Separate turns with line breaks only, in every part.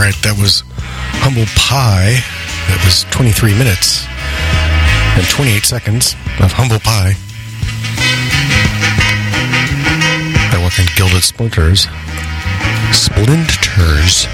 right, that was Humble Pie. That was 23 minutes and 28 seconds of Humble Pie. By Walking Gilded Splinters. Splinters.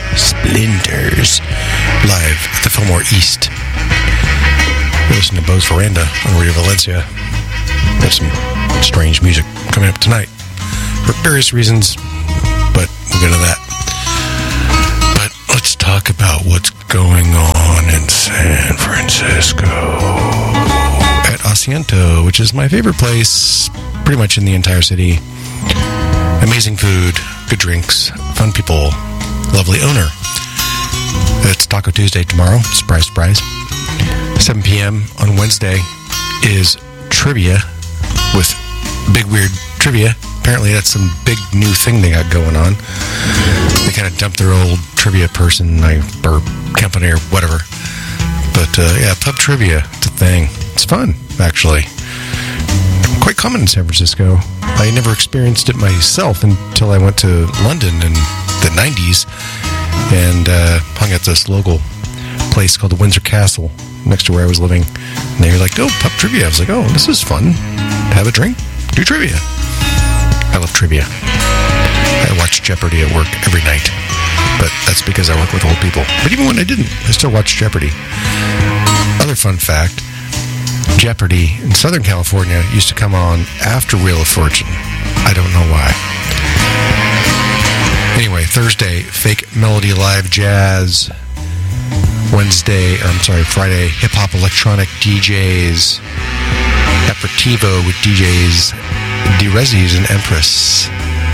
Live at the Fillmore East. You're listening to Bo's Veranda on Radio Valencia. We have some strange music coming up tonight for various reasons, but we'll get to that. But let's talk about what's going on in San Francisco at Asiento, which is my favorite place pretty much in the entire city. Amazing food, good drinks, fun people, lovely owner. It's Taco Tuesday tomorrow. Surprise, surprise. 7 p.m. on Wednesday is trivia with Big Weird Trivia. Apparently that's some big new thing they got going on. They kind of dumped their old trivia person or company or whatever. But yeah, pub trivia, it's a thing. It's fun, actually. Quite common in San Francisco. I never experienced it myself until I went to London in the 90s and hung at this local place called the Windsor Castle next to where I was living. And they were like, oh, pub trivia. I was like, oh, this is fun. Have a drink, do trivia. I love trivia. I watch Jeopardy at work every night. But that's because I work with old people. But even when I didn't, I still watch Jeopardy. Other fun fact, Jeopardy in Southern California used to come on after Wheel of Fortune. I don't know why. Anyway, Thursday, Fake Melody Live Jazz. Friday, hip-hop electronic DJs. Aperitivo with DJs DeRezis and Empress.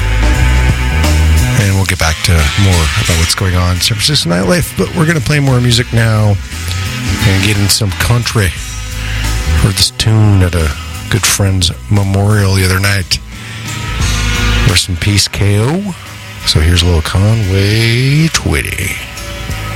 And we'll get back to more about what's going on in San Francisco nightlife, but we're going to play more music now and get in some country. Heard this tune at a good friend's memorial the other night. Rest in peace, KO. So here's a little Conway Twitty.